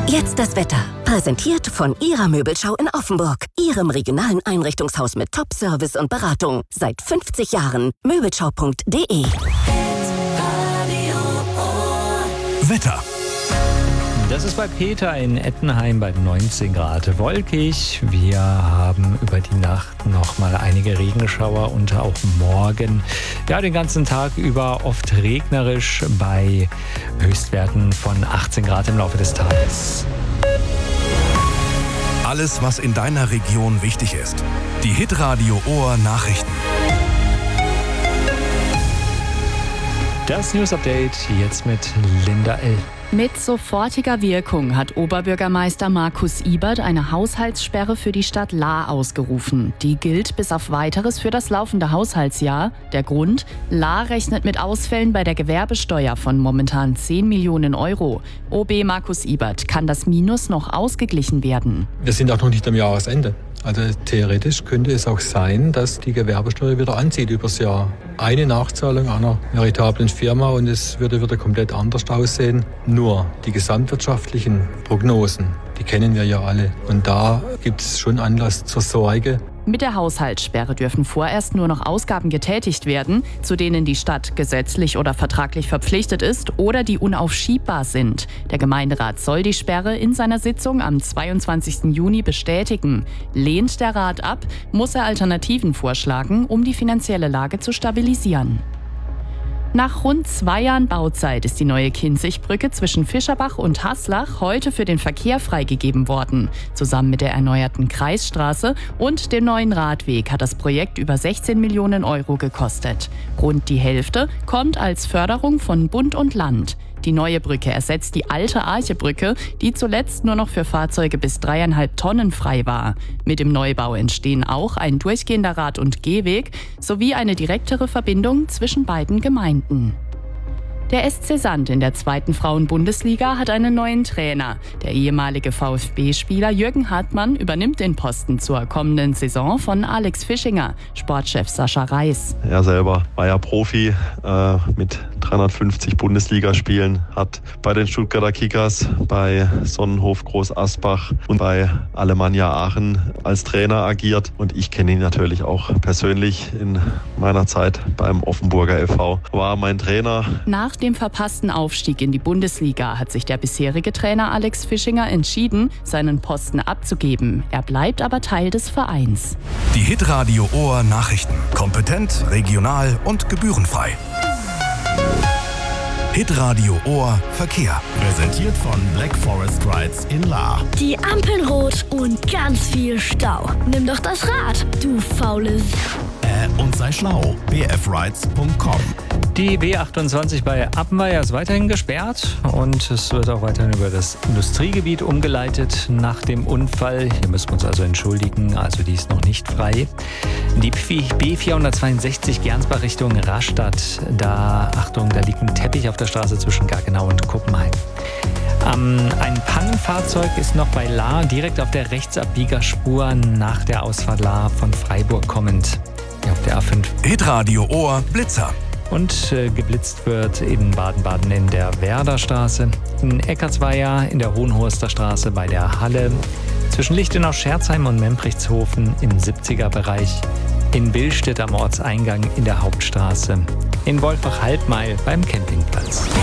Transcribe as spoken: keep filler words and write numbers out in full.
Jetzt das Wetter. Präsentiert von Ihrer Möbelschau in Offenburg. Ihrem regionalen Einrichtungshaus mit Top-Service und Beratung. Seit fünfzig Jahren. Möbelschau punkt de. Wetter. Das ist bei Peter in Ettenheim bei neunzehn Grad. Wolkig. Wir haben über die Nacht noch mal einige Regenschauer und auch morgen. Ja, den ganzen Tag über oft regnerisch bei Höchstwerten von achtzehn Grad im Laufe des Tages. Alles, was in deiner Region wichtig ist. Die Hitradio Ohr Nachrichten. Das News Update jetzt mit Linda L. Mit sofortiger Wirkung hat Oberbürgermeister Markus Ibert eine Haushaltssperre für die Stadt Lahr ausgerufen. Die gilt bis auf Weiteres für das laufende Haushaltsjahr. Der Grund? Lahr rechnet mit Ausfällen bei der Gewerbesteuer von momentan zehn Millionen Euro. O B Markus Ibert, kann das Minus noch ausgeglichen werden? Wir sind auch noch nicht am Jahresende. Also theoretisch könnte es auch sein, dass die Gewerbesteuer wieder anzieht übers Jahr. Eine Nachzahlung einer veritablen Firma und es würde wieder komplett anders aussehen. Nur die gesamtwirtschaftlichen Prognosen, die kennen wir ja alle. Und da gibt es schon Anlass zur Sorge. Mit der Haushaltssperre dürfen vorerst nur noch Ausgaben getätigt werden, zu denen die Stadt gesetzlich oder vertraglich verpflichtet ist oder die unaufschiebbar sind. Der Gemeinderat soll die Sperre in seiner Sitzung am zweiundzwanzigsten Juni bestätigen. Lehnt der Rat ab, muss er Alternativen vorschlagen, um die finanzielle Lage zu stabilisieren. Nach rund zwei Jahren Bauzeit ist die neue Kinzigbrücke zwischen Fischerbach und Haslach heute für den Verkehr freigegeben worden. Zusammen mit der erneuerten Kreisstraße und dem neuen Radweg hat das Projekt über sechzehn Millionen Euro gekostet. Rund die Hälfte kommt als Förderung von Bund und Land. Die neue Brücke ersetzt die alte Archebrücke, die zuletzt nur noch für Fahrzeuge bis dreieinhalb Tonnen frei war. Mit dem Neubau entstehen auch ein durchgehender Rad- und Gehweg sowie eine direktere Verbindung zwischen beiden Gemeinden. Der S C Sand in der zweiten Frauen-Bundesliga hat einen neuen Trainer. Der ehemalige VfB-Spieler Jürgen Hartmann übernimmt den Posten zur kommenden Saison von Alex Fischinger, Sportchef Sascha Reis. Er selber war ja Profi äh, mit dreihundertfünfzig Bundesligaspielen, hat bei den Stuttgarter Kickers, bei Sonnenhof Groß Asbach und bei Alemannia Aachen als Trainer agiert. Und ich kenne ihn natürlich auch persönlich in meiner Zeit beim Offenburger F V. War mein Trainer. Nach dem verpassten Aufstieg in die Bundesliga hat sich der bisherige Trainer Alex Fischinger entschieden, seinen Posten abzugeben. Er bleibt aber Teil des Vereins. Die Hitradio Ohr Nachrichten. Kompetent, regional und gebührenfrei. Hitradio Ohr Verkehr. Präsentiert von Black Forest Rides in Lahr. Die Ampeln rot und ganz viel Stau. Nimm doch das Rad, du faules. Äh, und sei schlau. b f rides punkt com. Die B achtundzwanzig bei Appenweier ist weiterhin gesperrt und es wird auch weiterhin über das Industriegebiet umgeleitet nach dem Unfall. Hier müssen wir uns also entschuldigen, also die ist noch nicht frei. Die B vierhundertzweiundsechzig Gernsbach Richtung Rastatt, da, Achtung, da liegt ein Teppich auf der Straße zwischen Gaggenau und Kuppenheim. Ähm, ein Pannenfahrzeug ist noch bei Lahr direkt auf der Rechtsabbiegerspur nach der Ausfahrt Lahr von Freiburg kommend. Hier auf der A fünf. Hitradio Ohr Blitzer. Und äh, geblitzt wird in Baden-Baden in der Werderstraße, in Eckartsweier in der Hohenhorster Straße bei der Halle, zwischen Lichtenau-Scherzheim und Memprichtshofen im siebziger Bereich, in Willstedt am Ortseingang in der Hauptstraße, in Wolfach-Halbmeil beim Campingplatz.